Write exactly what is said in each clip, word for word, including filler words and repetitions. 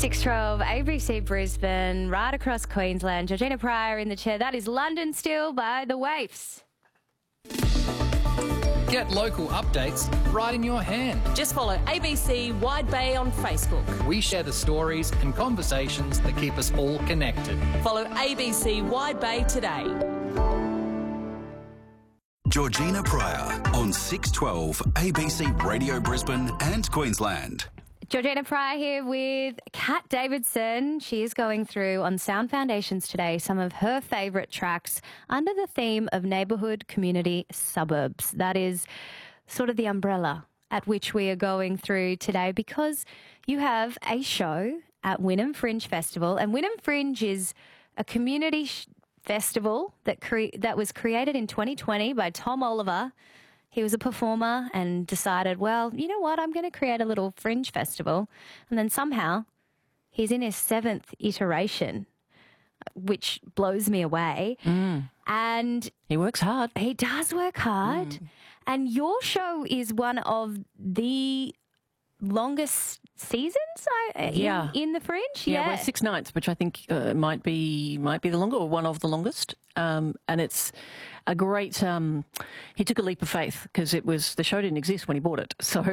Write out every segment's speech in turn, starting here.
six twelve A B C Brisbane, right across Queensland. Georgina Pryor in the chair. That is London Still by The Waifs. Get local updates right in your hand. Just follow A B C Wide Bay on Facebook. We share the stories and conversations that keep us all connected. Follow A B C Wide Bay today. Georgina Pryor on six twelve A B C Radio Brisbane and Queensland. Georgina Pryor here with Kat Davidson. She is going through on Sound Foundations today some of her favourite tracks under the theme of neighbourhood, community, suburbs. That is sort of the umbrella at which we are going through today, because you have a show at Wynnum Fringe Festival, and Wynnum Fringe is a community sh- festival that cre- that was created in twenty twenty by Tom Oliver. He was a performer and decided, well, you know what, I'm going to create a little fringe festival. And then somehow he's in his seventh iteration, which blows me away. Mm. And he works hard. He does work hard. Mm. And your show is one of the longest seasons I, in, yeah. in the Fringe. Yeah, yeah. we're six nights, which I think uh, might be might be the longer or one of the longest. Um, and it's a great. Um, he took a leap of faith because it was the show didn't exist when he bought it, so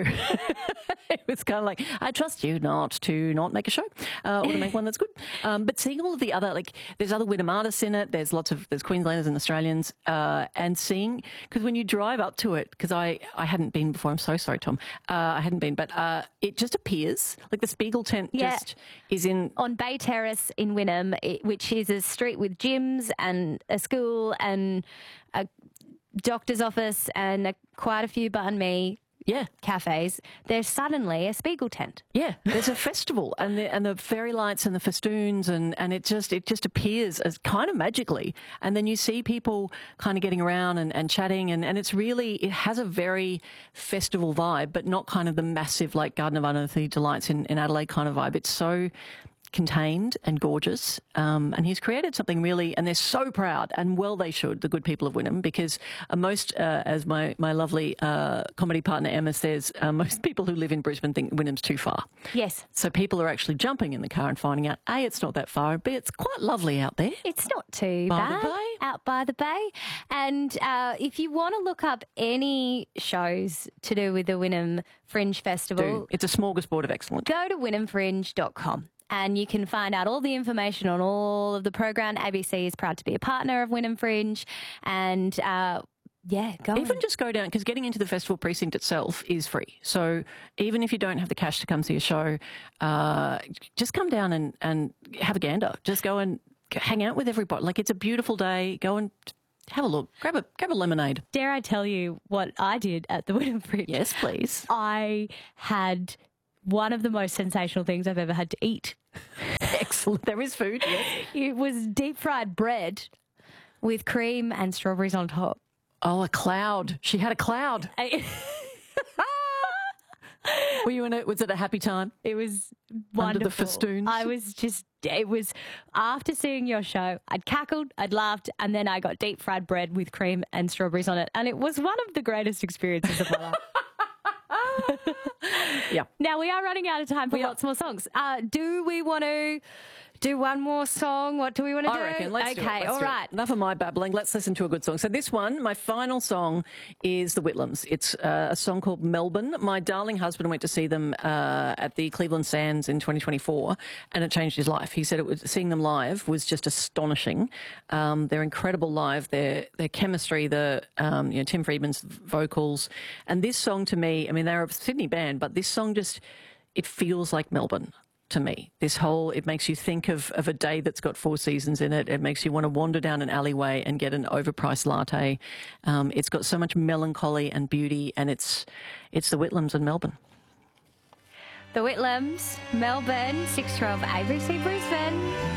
it was kind of like, I trust you not to not make a show uh, or to make one that's good. Um, but seeing all of the other, like, there's other Wynnum artists in it. There's lots of there's Queenslanders and Australians, uh, and seeing, because when you drive up to it, because I I hadn't been before. I'm so sorry, Tom. Uh, I hadn't been, but uh, it just appears like the Spiegel tent yeah. just is in on Bay Terrace in Wynnum, it, which is a street with gyms and a school and a doctor's office and a, quite a few banh mi yeah. cafes. There's suddenly a Spiegel tent. Yeah, there's a festival and the and the fairy lights and the festoons and, and it just it just appears as kind of magically. And then you see people kind of getting around and, and chatting and, and it's really, it has a very festival vibe, but not kind of the massive like Garden of Unearthly Delights in, in Adelaide kind of vibe. It's so contained and gorgeous, um, and he's created something really, and they're so proud, and well they should, the good people of Wynnum, because uh, most, uh, as my, my lovely uh, comedy partner Emma says, uh, most people who live in Brisbane think Wynnum's too far. Yes. So people are actually jumping in the car and finding out, A, it's not that far, B, it's quite lovely out there. It's not too by bad. The bay. Out by the bay. And uh, if you want to look up any shows to do with the Wynnum Fringe Festival, Do. It's a smorgasbord of excellence. Go to wynnum fringe dot com. And you can find out all the information on all of the program. A B C is proud to be a partner of Wynnum Fringe. And, uh, yeah, go Even on. just go down, because getting into the festival precinct itself is free. So even if you don't have the cash to come see a show, uh, just come down and, and have a gander. Just go and hang out with everybody. Like, it's a beautiful day. Go and have a look. Grab a grab a lemonade. Dare I tell you what I did at the Wynnum Fringe? Yes, please. I had one of the most sensational things I've ever had to eat. Excellent. There is food, yes. It was deep fried bread with cream and strawberries on top. Oh, a cloud. She had a cloud. I- Were you in it? Was it a happy time? It was wonderful. Under the festoons? I was just, it was, after seeing your show, I'd cackled, I'd laughed, and then I got deep fried bread with cream and strawberries on it. And it was one of the greatest experiences of my life. Yeah. Now, we are running out of time for We lots are. more songs. Uh, do we want to do one more song? What do we want to do? I reckon. Let's do it. Okay, Let's all do it. right. Enough of my babbling. Let's listen to a good song. So this one, my final song, is The Whitlams. It's uh, a song called Melbourne. My darling husband went to see them uh, at the Cleveland Sands in twenty twenty-four, and it changed his life. He said it was seeing them live was just astonishing. Um, they're incredible live. Their their chemistry, the um, you know Tim Friedman's vocals, and this song to me. I mean, they're a Sydney band, but this song just it feels like Melbourne. To me, this whole, it makes you think of, of a day that's got four seasons in it. It makes you want to wander down an alleyway and get an overpriced latte. Um, it's got so much melancholy and beauty, and it's it's the Whitlams in Melbourne. The Whitlams, Melbourne, six twelve A B C Brisbane.